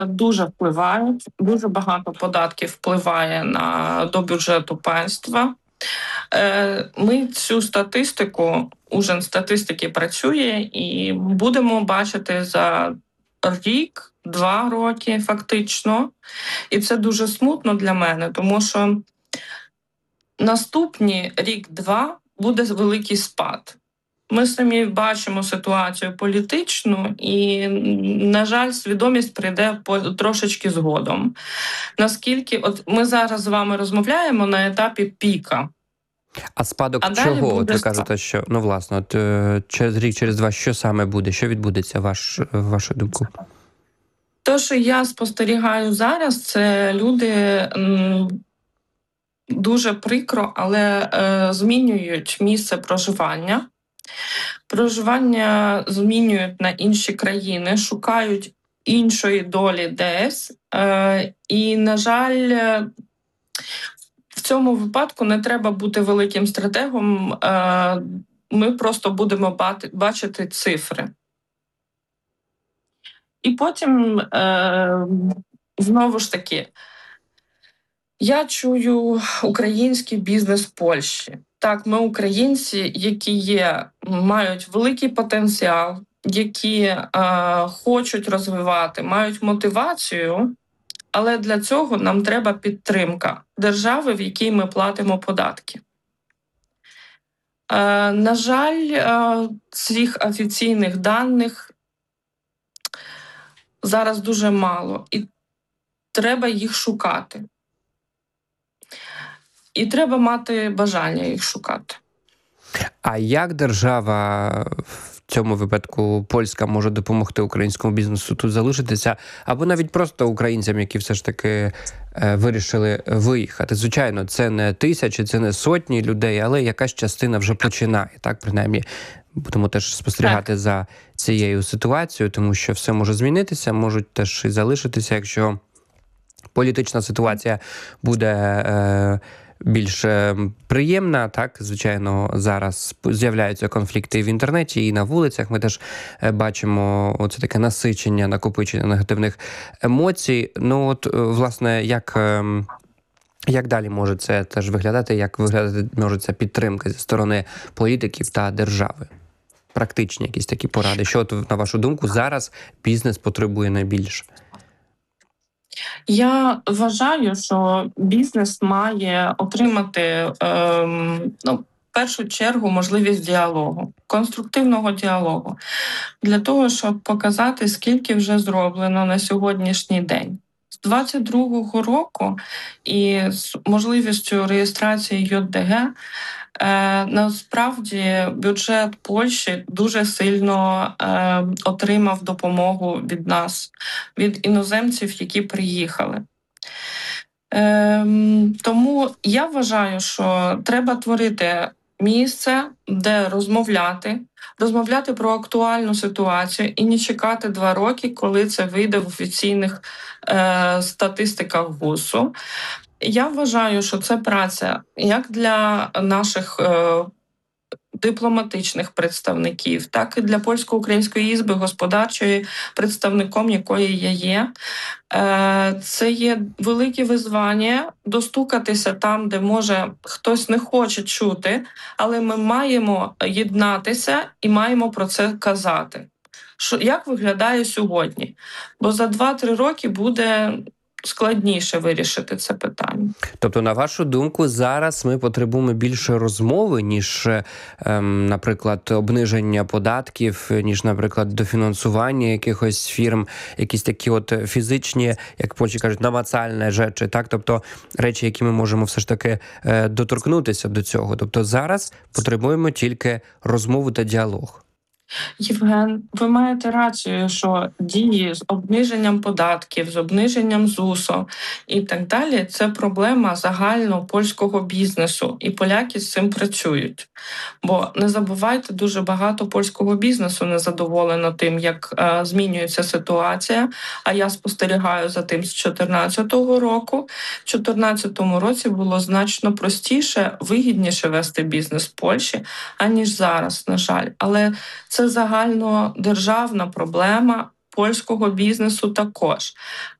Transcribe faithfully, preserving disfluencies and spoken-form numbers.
Дуже впливають. Дуже багато податків впливає на до бюджету państwa. Е, Ми цю статистику, уже статистики працює, і будемо бачити за рік, два роки фактично. І це дуже смутно для мене, тому що наступні рік-два буде великий спад. Ми самі бачимо ситуацію політичну, і, на жаль, свідомість прийде по трошечки згодом. Наскільки, от ми зараз з вами розмовляємо на етапі піка. А спадок А чого? От ви спад. кажете, що ну власне, от е, через рік, через два, що саме буде? Що відбудеться, ваш вашу думку? Те, що я спостерігаю зараз, це люди м, дуже прикро, але е, змінюють місце проживання. Проживання змінюють на інші країни, шукають іншої долі десь. Е, і, на жаль, в цьому випадку не треба бути великим стратегом. Е, ми просто будемо бачити цифри. І потім, е, знову ж таки, я чую український бізнес в Польщі. Так, ми українці, які є, мають великий потенціал, які е, хочуть розвивати, мають мотивацію, але для цього нам треба підтримка держави, в якій ми платимо податки. Е, на жаль, е, цих офіційних даних зараз дуже мало, і треба їх шукати. І треба мати бажання їх шукати. А як держава, в цьому випадку польська, може допомогти українському бізнесу тут залишитися? Або навіть просто українцям, які все ж таки е, вирішили виїхати? Звичайно, це не тисячі, це не сотні людей, але якась частина вже починає. Так, принаймні, будемо теж спостерігати так за цією ситуацією, тому що все може змінитися, можуть теж і залишитися, якщо політична ситуація буде е, більш приємна. Так, звичайно, зараз з'являються конфлікти і в інтернеті, і на вулицях. Ми теж бачимо оце таке насичення, накопичення негативних емоцій. Ну, от, власне, як, як далі може це теж виглядати, як виглядати може ця підтримка зі сторони політиків та держави? Практичні якісь такі поради. Що, от, на вашу думку, зараз бізнес потребує найбільше? Я вважаю, що бізнес має отримати ем, ну, в першу чергу можливість діалогу, конструктивного діалогу, для того, щоб показати, скільки вже зроблено на сьогоднішній день. З двадцять другого року і з можливістю реєстрації Й О Д Г Е, насправді бюджет Польщі дуже сильно е, отримав допомогу від нас, від іноземців, які приїхали. Е, тому я вважаю, що треба творити місце, де розмовляти, розмовляти про актуальну ситуацію і не чекати два роки, коли це вийде в офіційних е, статистиках ГУСу. Я вважаю, що це праця як для наших е, дипломатичних представників, так і для польсько-української ізби господарчої, представником якої я є. Е, це є велике визвання достукатися там, де, може, хтось не хоче чути, але ми маємо єднатися і маємо про це казати. Що, як виглядає сьогодні? Бо за два-три роки буде складніше вирішити це питання. Тобто, на вашу думку, зараз ми потребуємо більше розмови, ніж, ем, наприклад, обниження податків, ніж, наприклад, дофінансування якихось фірм, якісь такі от фізичні, як Польщі кажуть, намацальні речі, так? Тобто, речі, які ми можемо все ж таки е, доторкнутися до цього. Тобто, зараз потребуємо тільки розмову та діалог. Євген, ви маєте рацію, що дії з обниженням податків, з обниженням ЗУСу і так далі – це проблема загально польського бізнесу, і поляки з цим працюють. Бо не забувайте, дуже багато польського бізнесу незадоволено тим, як е, змінюється ситуація, а я спостерігаю за тим з чотирнадцятого року. В чотирнадцятому році було значно простіше, вигідніше вести бізнес в Польщі, аніж зараз, на жаль. Але це загальнодержавна проблема, польського бізнесу також.